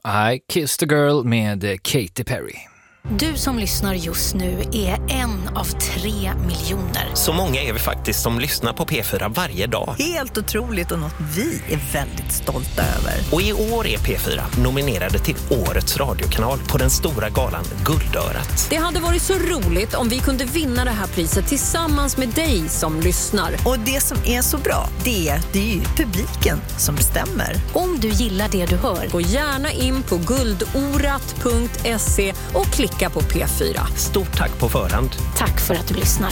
I Kissed a Girl med Katy Perry. Du som lyssnar just nu är en av 3 miljoner. Så många är vi faktiskt som lyssnar på P4 varje dag. Helt otroligt och något vi är väldigt stolta över. Och i år är P4 nominerade till Årets radiokanal på den stora galan Guldörat. Det hade varit så roligt om vi kunde vinna det här priset tillsammans med dig som lyssnar. Och det som är så bra, det är ju publiken som bestämmer. Om du gillar det du hör, Gå gärna in på guldorat.se och klicka på P4. Stort tack på förhand. tack för att du lyssnar.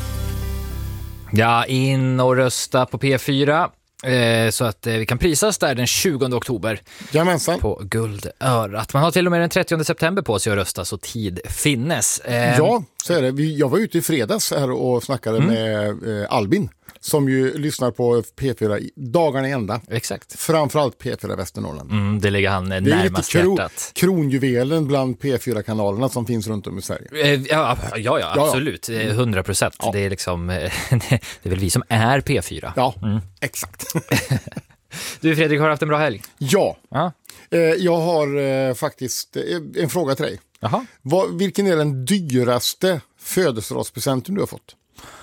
Ja, in och rösta på P4 så att vi kan prisas där den 20 oktober. Jajamensan. På Guldörat. Man har till och med den 30 september på sig att rösta så tid finnes. Ja, så är det. Jag var ute i fredags här och snackade med Albin som ju lyssnar på P4 dagarna i ända. Exakt. Framförallt P4 Västernorrland. Det ligger han närmast hjärtat. Kronjuvelen bland P4-kanalerna som finns runt om i Sverige. Ja, absolut. 100%. Ja. Det är liksom det är väl vi som är P4. Ja, exakt. Du Fredrik, har haft en bra helg? Ja. Ja. Jag har faktiskt en fråga till dig. Jaha. Vilken är den dyraste födelsedagspresenten du har fått?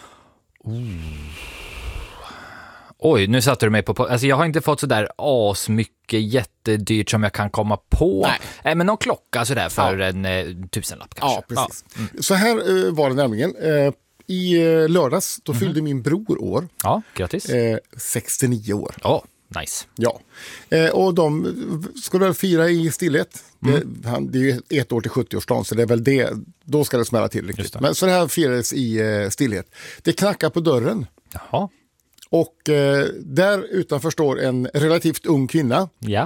Oj, nu satte du mig på... Alltså jag har inte fått så där asmycket jättedyrt som jag kan komma på. Nej. Men någon klocka sådär för en 1000-lapp kanske. Ja, precis. Ja. Så här var det nämligen. I lördags, då fyllde min bror år. Ja, grattis. 69 år. Ja, nice. Ja. Och de skulle väl fira i stillhet. Det är ju 1 år till 70-årsdagen, så det är väl det. Då ska det smälla till riktigt. Men så det här firades i stillhet. Det knackar på dörren. Jaha. Och där utanför står en relativt ung kvinna. Ja.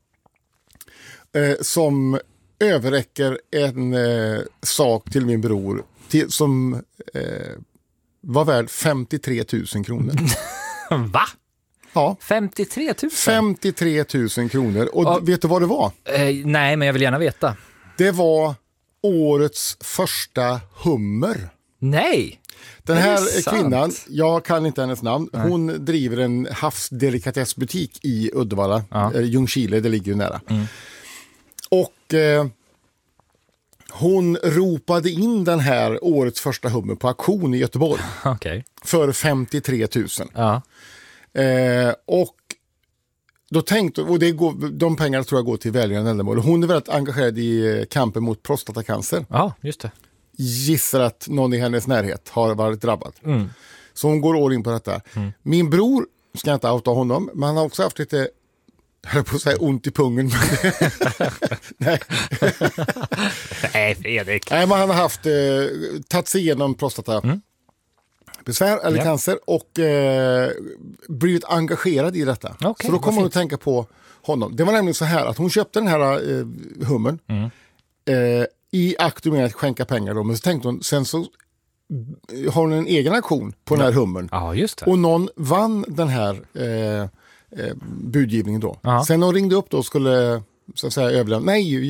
Som överräcker en sak till min bror som var värd 53 000 kronor. Va? Ja. 53 000? 53 000 kronor. Och vet du vad det var? Nej, men jag vill gärna veta. Det var årets första Hummer. Nej! Den här kvinnan, jag kan inte hennes namn, hon driver en havsdelikatessbutik i Uddevalla, Ljungskile, det ligger ju nära. Och hon ropade in den här årets första Hummer på auktion i Göteborg. För 53 000. Ja. Och då tänkte, och de pengarna tror jag går till välgörande ändamål. Hon är väldigt engagerad i kampen mot prostatacancer. Ja, just det. Gissar att någon i hennes närhet har varit drabbad. Så hon går all in på detta. Min bror, ska jag inte outa honom, men han har också haft lite, höll på att säga, ont i pungen. Nej. Nej, Fredrik. Nej, men han har haft tagit sig igenom prostata besvär eller cancer och blivit engagerad i detta. Så då kommer hon att tänka på honom. Det var nämligen så här att hon köpte den här hummern i akt med att skänka pengar då, men så tänkte hon, sen så har hon en egen aktion på den här hummern. Ja, just det. Och någon vann den här budgivningen då. Sen hon ringde upp då och skulle så att säga överlämna. Nej,